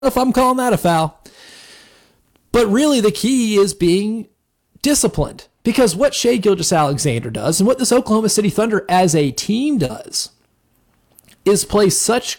know if I'm calling that a foul. But really, the key is being disciplined. Because what Shai Gilgeous-Alexander does and what this Oklahoma City Thunder as a team does is play such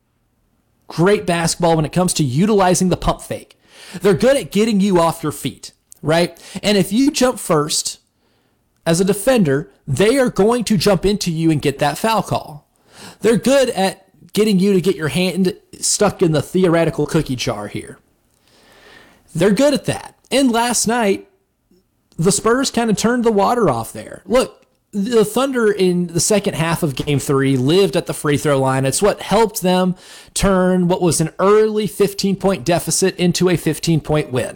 great basketball when it comes to utilizing the pump fake. They're good at getting you off your feet, right? And if you jump first as a defender, they are going to jump into you and get that foul call. They're good at getting you to get your hand stuck in the theoretical cookie jar here. They're good at that. And last night, the Spurs kind of turned the water off there. Look, the Thunder in the second half of Game 3 lived at the free throw line. It's what helped them turn what was an early 15-point deficit into a 15-point win.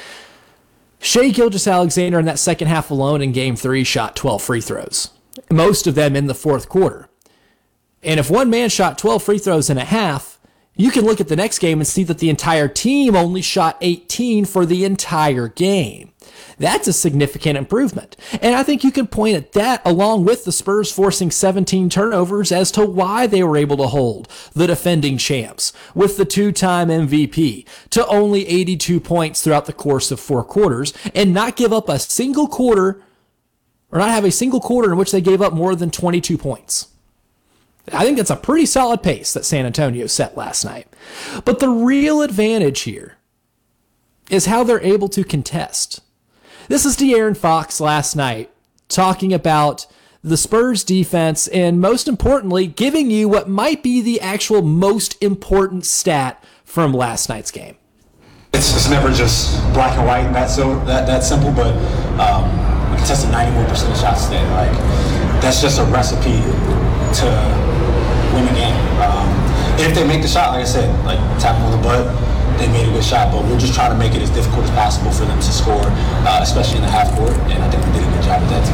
Shai Gilgeous-Alexander in that second half alone in Game 3 shot 12 free throws, most of them in the fourth quarter. And if one man shot 12 free throws in a half, you can look at the next game and see that the entire team only shot 18 for the entire game. That's a significant improvement. And I think you can point at that along with the Spurs forcing 17 turnovers as to why they were able to hold the defending champs with the two-time MVP to only 82 points throughout the course of 4 quarters and not give up a single quarter or not have a single quarter in which they gave up more than 22 points. I think that's a pretty solid pace that San Antonio set last night. But the real advantage here is how they're able to contest. This is De'Aaron Fox last night talking about the Spurs defense and most importantly, giving you what might be the actual most important stat from last night's game. It's never just black and white and that simple, but we contested 91% of shots today. Like, that's just a recipe to win the game. And if they make the shot, like I said, like tap them on the butt, they made a good shot, but we're just trying to make it as difficult as possible for them to score, especially in the half court, and I think we did a good job of that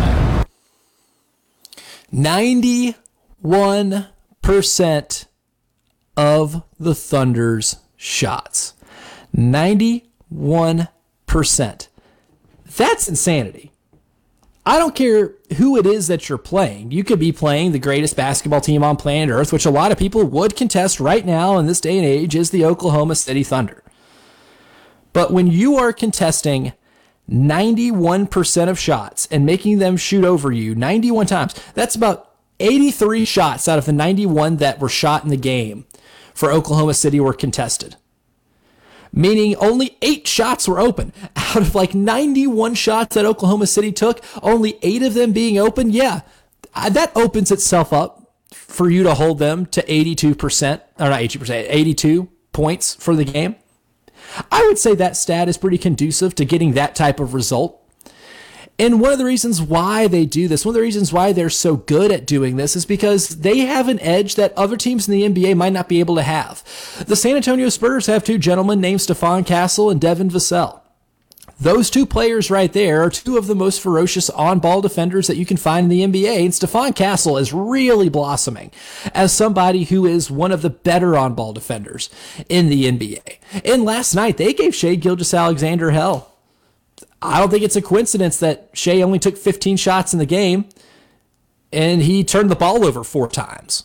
tonight. 91% of the Thunder's shots. 91%. That's insanity. I don't care who it is that you're playing. You could be playing the greatest basketball team on planet Earth, which a lot of people would contest right now in this day and age is the Oklahoma City Thunder. But when you are contesting 91% of shots and making them shoot over you 91 times, that's about 83 shots out of the 91 that were shot in the game for Oklahoma City were contested. Meaning only 8 shots were open. Out of like 91 shots that Oklahoma City took, only 8 of them being open, yeah, that opens itself up for you to hold them to 82%, or not 80%, 82 points for the game. I would say that stat is pretty conducive to getting that type of result. And one of the reasons why they do this, one of the reasons why they're so good at doing this is because they have an edge that other teams in the NBA might not be able to have. The San Antonio Spurs have 2 gentlemen named Stephon Castle and Devin Vassell. Those 2 players right there are 2 of the most ferocious on-ball defenders that you can find in the NBA, and Stephon Castle is really blossoming as somebody who is one of the better on-ball defenders in the NBA. And last night, they gave Shai Gilgeous-Alexander hell. I don't think it's a coincidence that Shai only took 15 shots in the game and he turned the ball over 4 times.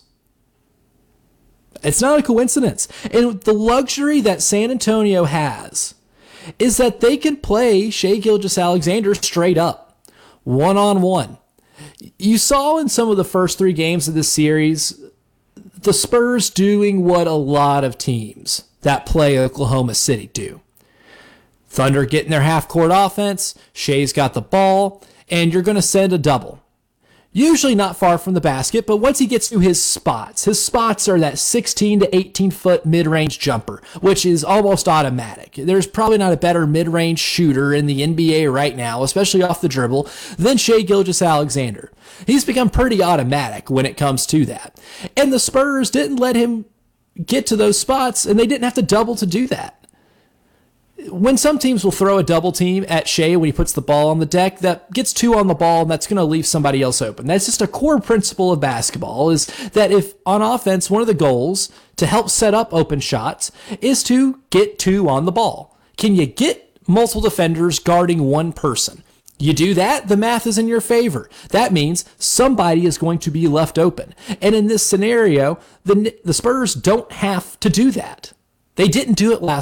It's not a coincidence. And the luxury that San Antonio has is that they can play Shai Gilgeous-Alexander straight up, one-on-one. You saw in some of the first 3 games of this series, the Spurs doing what a lot of teams that play Oklahoma City do. Thunder getting their half-court offense, Shai's got the ball, and you're going to send a double. Usually not far from the basket, but once he gets to his spots are that 16 to 18-foot mid-range jumper, which is almost automatic. There's probably not a better mid-range shooter in the NBA right now, especially off the dribble, than Shai Gilgeous-Alexander. He's become pretty automatic when it comes to that. And the Spurs didn't let him get to those spots, and they didn't have to double to do that. When some teams will throw a double team at Shai when he puts the ball on the deck, that gets 2 on the ball and that's going to leave somebody else open. That's just a core principle of basketball, is that if on offense, one of the goals to help set up open shots is to get 2 on the ball. Can you get multiple defenders guarding one person? You do that, the math is in your favor. That means somebody is going to be left open. And in this scenario, the Spurs don't have to do that. They didn't do it last